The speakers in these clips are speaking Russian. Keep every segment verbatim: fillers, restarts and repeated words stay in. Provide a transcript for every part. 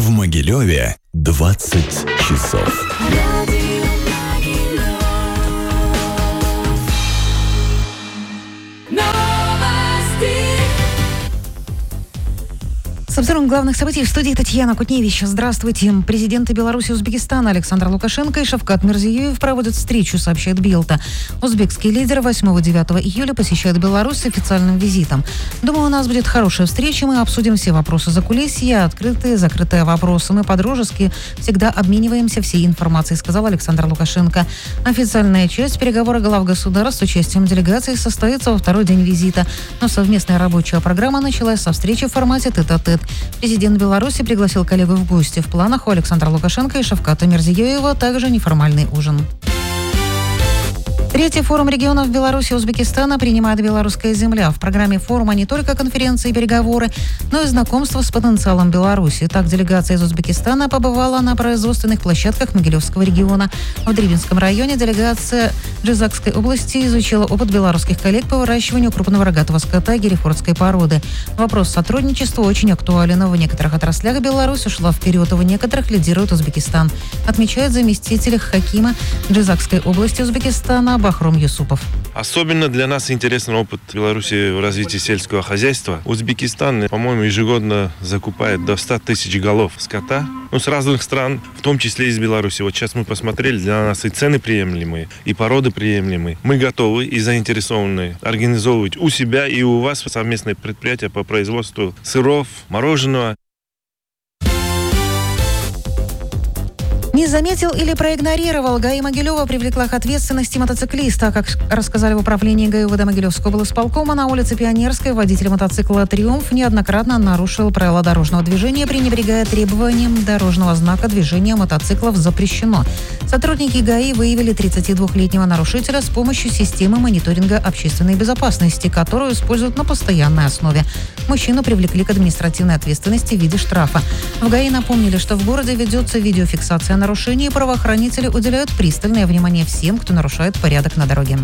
В Могилеве двадцать часов. С обзором главных событий в студии Татьяна Кутневич. Здравствуйте. Президенты Беларуси и Узбекистана Александр Лукашенко и Шавкат Мирзиёев проводят встречу, сообщает Белта. Узбекский лидер восьмого-девятого июля посещает Беларусь с официальным визитом. Думаю, у нас будет хорошая встреча. Мы обсудим все вопросы закулисья, открытые, закрытые вопросы. Мы по-дружески всегда обмениваемся всей информацией, сказал Александр Лукашенко. Официальная часть переговоров глав государств с участием делегации состоится во второй день визита. Но совместная рабочая программа началась со встречи в формате тет-а-тет. Президент Беларуси пригласил коллегу в гости. В планах у Александра Лукашенко и Шавката Мирзиёева также неформальный ужин. Третий форум регионов Беларуси и Узбекистана принимает «Белорусская земля». В программе форума не только конференции и переговоры, но и знакомство с потенциалом Беларуси. Так, делегация из Узбекистана побывала на производственных площадках Могилевского региона. В Древинском районе делегация Джизакской области изучила опыт белорусских коллег по выращиванию крупного рогатого скота герефордской породы. Вопрос сотрудничества очень актуален. В некоторых отраслях Беларусь ушла вперед, а в некоторых лидирует Узбекистан, отмечает заместитель хакима Джизакской области Узбекистана Бахром Юсупов. Особенно для нас интересен опыт Беларуси в развитии сельского хозяйства. Узбекистан, по-моему, ежегодно закупает до ста тысяч голов скота, ну, с разных стран, в том числе из Беларуси. Вот сейчас мы посмотрели, для нас и цены приемлемые, и породы приемлемые. Мы готовы и заинтересованы организовывать у себя и у вас совместные предприятия по производству сыров, мороженого. Не заметил или проигнорировал. ГАИ Могилева привлекла к ответственности мотоциклиста. Как рассказали в управлении ГАИ УВД Могилевского облсполкома, на улице Пионерской водитель мотоцикла «Триумф» неоднократно нарушил правила дорожного движения, пренебрегая требованиям дорожного знака «Движение мотоциклов запрещено». Сотрудники ГАИ выявили тридцатидвухлетнего нарушителя с помощью системы мониторинга общественной безопасности, которую используют на постоянной основе. Мужчину привлекли к административной ответственности в виде штрафа. В ГАИ напомнили, что в городе ведется видеофиксация нарушений, и правоохранители уделяют пристальное внимание всем, кто нарушает порядок на дороге.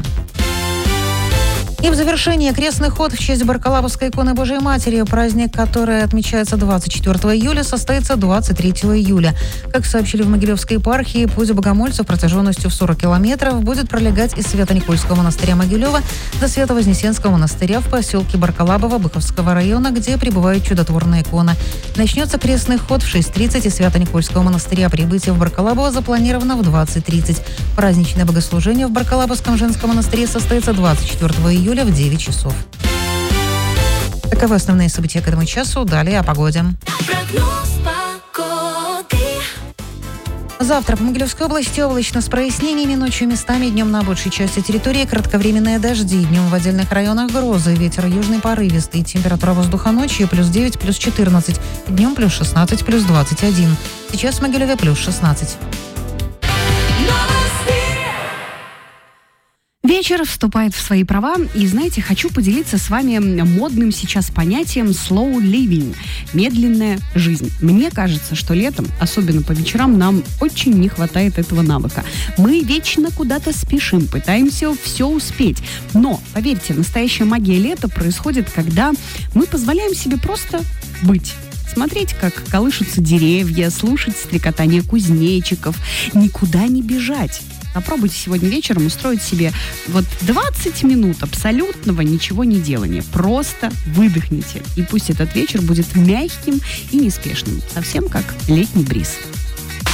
И в завершение крестный ход в честь Баркалабовской иконы Божией Матери. Праздник, который отмечается двадцать четвёртого июля, состоится двадцать третьего июля. Как сообщили в Могилевской епархии, путь богомольцев протяженностью в сорок километров будет пролегать из Свято-Никольского монастыря Могилева до Свято-Вознесенского монастыря в поселке Баркалабово Быховского района, где пребывает чудотворная икона. Начнется крестный ход в шесть тридцать из Свято-Никольского монастыря. Прибытие в Баркалабово запланировано в двадцать тридцать. Праздничное богослужение в Баркалабовском женском монастыре состоится двадцать четвёртого июля в девять часов. Таковы основные события к этому часу. Далее о погоде. Завтра по Могилевской области облачно с прояснениями, ночью местами, днем на большей части территории кратковременные дожди, днем в отдельных районах грозы, ветер южный порывистый, температура воздуха ночью плюс девять, плюс четырнадцать, днем плюс шестнадцать, плюс двадцать один. Сейчас в Могилеве плюс шестнадцать. Вечер вступает в свои права, и, знаете, хочу поделиться с вами модным сейчас понятием slow living – медленная жизнь. Мне кажется, что летом, особенно по вечерам, нам очень не хватает этого навыка. Мы вечно куда-то спешим, пытаемся все успеть. Но, поверьте, настоящая магия лета происходит, когда мы позволяем себе просто быть. Смотреть, как колышутся деревья, слушать стрекотание кузнечиков, никуда не бежать. Попробуйте сегодня вечером устроить себе вот двадцать минут абсолютного ничего не делания. Просто выдохните. И пусть этот вечер будет мягким и неспешным. Совсем как летний бриз.